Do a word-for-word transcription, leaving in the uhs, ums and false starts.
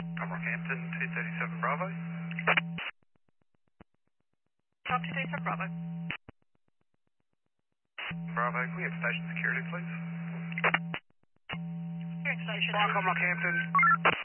I'm Rockhampton, two thirty-seven Bravo. Talk to Dave from Bravo. Bravo, can we have station security, please? Hearing station. Welcome, Rockhampton.